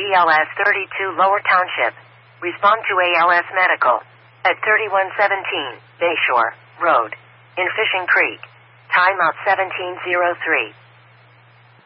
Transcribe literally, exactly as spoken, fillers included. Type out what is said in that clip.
P L S thirty-two Lower Township. Respond to A L S Medical. At thirty-one seventeen Bayshore Road. In Fishing Creek. Timeout seventeen oh three.